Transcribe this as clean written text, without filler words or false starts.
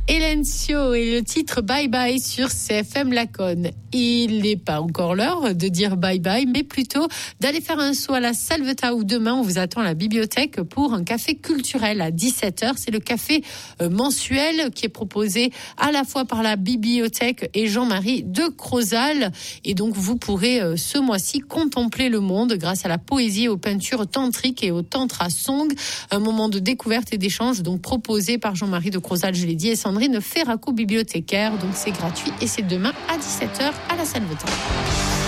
Elencio et le titre Bye Bye sur CFM Laconne. Il n'est pas encore l'heure de dire bye bye, mais plutôt d'aller faire un saut à la Salvetat où demain on vous attend à la bibliothèque pour un café culturel à 17h. C'est le café mensuel qui est proposé à la fois par la bibliothèque et Jean-Marie de Crozal. Et donc vous pourrez ce mois-ci contempler le monde grâce à la poésie, aux peintures tantriques et au tantra song. Un moment de découverte et d'échange donc proposé par Jean-Marie de Crozal, je l'ai dit, et Sandrine Ferraco, bibliothécaire. Donc c'est gratuit et c'est demain à 17h à la Salvetat.